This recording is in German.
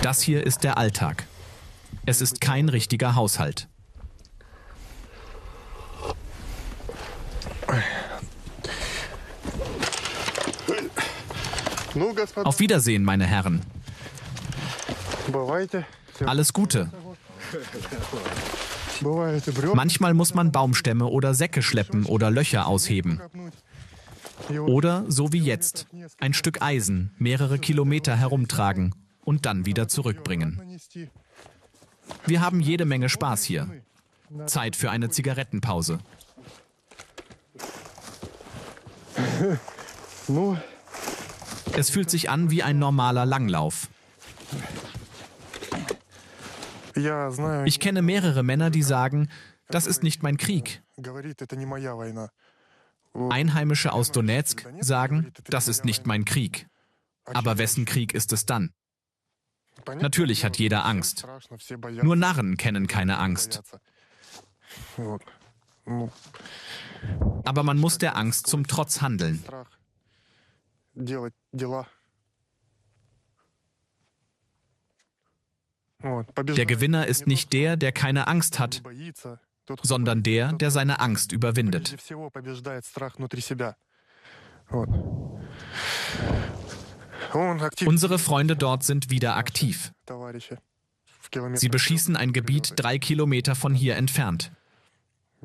Das hier ist der Alltag. Es ist kein richtiger Haushalt. Auf Wiedersehen, meine Herren. Alles Gute. Manchmal muss man Baumstämme oder Säcke schleppen oder Löcher ausheben. Oder, so wie jetzt, ein Stück Eisen mehrere Kilometer herumtragen und dann wieder zurückbringen. Wir haben jede Menge Spaß hier. Zeit für eine Zigarettenpause. Es fühlt sich an wie ein normaler Langlauf. Ich kenne mehrere Männer, die sagen, das ist nicht mein Krieg. Einheimische aus Donezk sagen, das ist nicht mein Krieg. Aber wessen Krieg ist es dann? Natürlich hat jeder Angst. Nur Narren kennen keine Angst. Aber man muss der Angst zum Trotz handeln. Der Gewinner ist nicht der keine Angst hat, sondern der seine Angst überwindet. Unsere Freunde dort sind wieder aktiv. Sie beschießen ein Gebiet 3 Kilometer von hier entfernt.